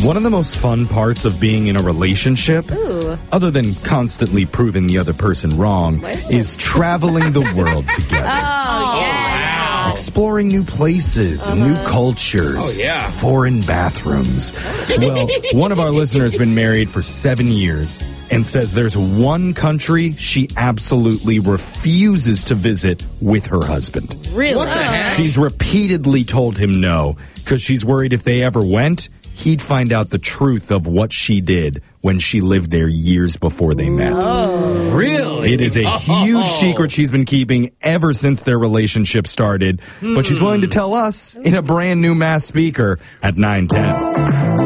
One of the most fun parts of being in a relationship, other than constantly proving the other person wrong, is traveling the world together. Oh, yeah. Exploring new places, new cultures, foreign bathrooms. Well, one of our listeners has been married for 7 years and says there's one country she absolutely refuses to visit with her husband. Really? What the heck? She's repeatedly told him no because she's worried if they ever went, he'd find out the truth of what she did when she lived there years before they met. Really? It is a huge secret she's been keeping ever since their relationship started, but she's willing to tell us in a brand new Mass Speaker at 9:10.